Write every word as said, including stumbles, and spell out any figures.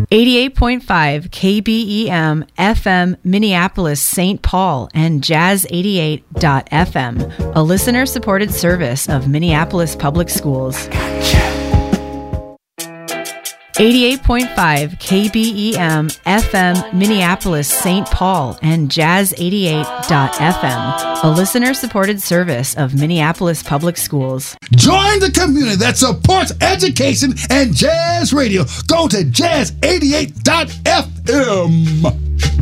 eighty-eight point five K B E M F M Minneapolis Saint Paul and Jazz eighty-eight dot F M, a listener-supported service of Minneapolis Public Schools. eighty-eight point five K B E M F M Minneapolis Saint Paul and Jazz eighty-eight dot F M, a listener-supported service of Minneapolis Public Schools. Join the community that supports education and jazz radio. Go to jazz eighty-eight dot F M.